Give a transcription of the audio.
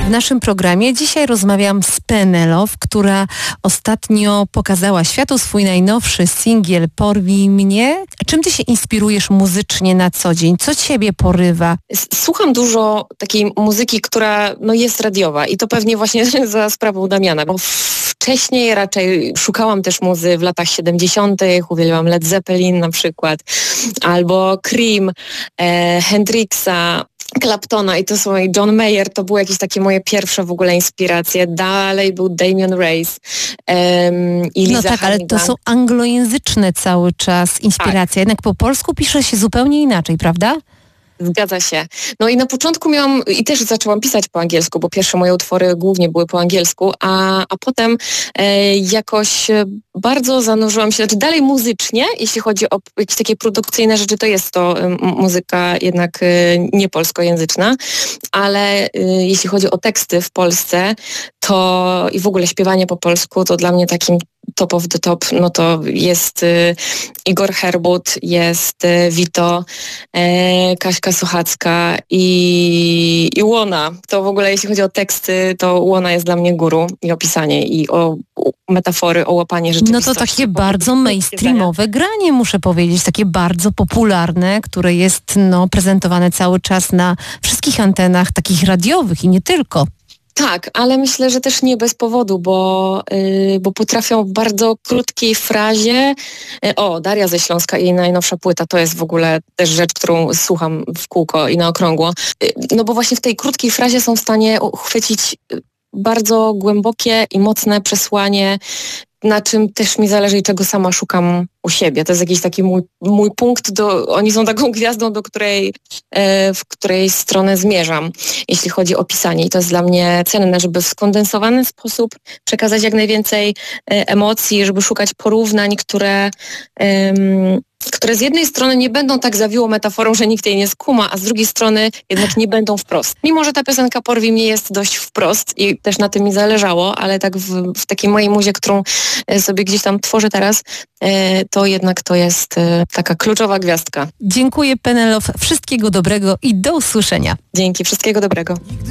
w naszym programie. Dzisiaj rozmawiam z Penelope, która ostatnio pokazała światu swój najnowszy singiel Porwij mnie. Czym ty się inspirujesz muzycznie na co dzień? Co ciebie porywa? Słucham dużo takiej muzyki, która jest radiowa i to pewnie właśnie za sprawą Damiana, bo wcześniej raczej szukałam też muzy w latach 70. Uwielbiałam Led Zeppelin na przykład, albo Cream, Hendrixa, Claptona i to są John Mayer, to były jakieś takie moje pierwsze w ogóle inspiracje. Dalej był Damien Rice i Liza No tak, ale Hannigan. to są anglojęzyczne cały czas inspiracje. Tak. Jednak po polsku pisze się zupełnie inaczej, prawda? Zgadza się. No i na początku i też zaczęłam pisać po angielsku, bo pierwsze moje utwory głównie były po angielsku, a potem jakoś bardzo zanurzyłam się, znaczy dalej muzycznie, jeśli chodzi o jakieś takie produkcyjne rzeczy, to jest to muzyka jednak niepolskojęzyczna, ale jeśli chodzi o teksty w Polsce, to i w ogóle śpiewanie po polsku, to dla mnie takim top of the top, no to jest Igor Herbut, jest Vito, Kaśka Sochacka i Łona. To w ogóle jeśli chodzi o teksty, to Łona jest dla mnie guru i opisanie i o metafory, o łapanie rzeczywistości. No to takie bardzo mainstreamowe granie, muszę powiedzieć, takie bardzo popularne, które jest prezentowane cały czas na wszystkich antenach takich radiowych i nie tylko. Tak, ale myślę, że też nie bez powodu, bo potrafią w bardzo krótkiej frazie... Daria ze Śląska i jej najnowsza płyta, to jest w ogóle też rzecz, którą słucham w kółko i na okrągło. No bo właśnie w tej krótkiej frazie są w stanie uchwycić bardzo głębokie i mocne przesłanie, na czym też mi zależy i czego sama szukam u siebie. To jest jakiś taki mój punkt, oni są taką gwiazdą, w której stronę zmierzam, jeśli chodzi o pisanie. I to jest dla mnie cenne, żeby w skondensowany sposób przekazać jak najwięcej emocji, żeby szukać porównań, które z jednej strony nie będą tak zawiło metaforą, że nikt jej nie skuma, a z drugiej strony jednak nie będą wprost. Mimo że ta piosenka Porwij mnie jest dość wprost i też na tym mi zależało, ale tak w takiej mojej muzie, którą sobie gdzieś tam tworzę teraz, to jednak to jest taka kluczowa gwiazdka. Dziękuję, Penelope. Wszystkiego dobrego i do usłyszenia. Dzięki, wszystkiego dobrego.